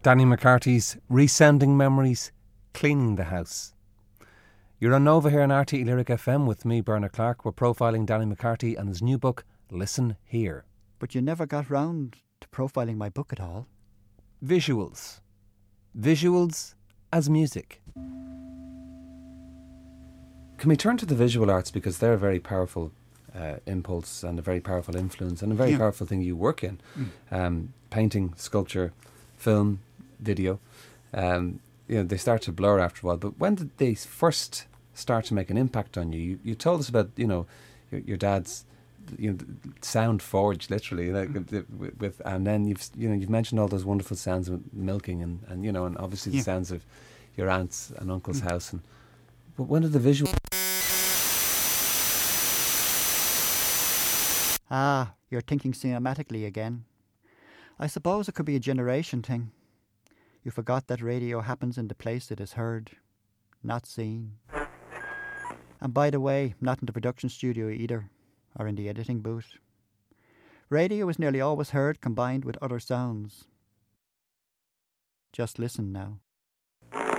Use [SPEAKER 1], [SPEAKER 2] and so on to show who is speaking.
[SPEAKER 1] Danny McCarthy's Resending Memories, Cleaning the House. You're on Nova here on RTE Lyric FM with me, Bernard Clark. We're profiling Danny McCarthy and his new book, Listen Here.
[SPEAKER 2] But you never got round to profiling my book at all.
[SPEAKER 1] Visuals. Visuals as music. Can we turn to the visual arts, because they're a very powerful impulse and a very powerful influence and a very powerful thing you work in. Painting, sculpture, film, video. They start to blur after a while. But when did they first start to make an impact on you? You told us about your dad's sound forge, literally, and then you've mentioned all those wonderful sounds of milking and obviously the sounds of your aunt's and uncle's house. But when did the visual?
[SPEAKER 2] Ah, you're thinking cinematically again. I suppose it could be a generation thing. You forgot that radio happens in the place it is heard, not seen. And by the way, not in the production studio either, or in the editing booth. Radio is nearly always heard combined with other sounds. Just listen now.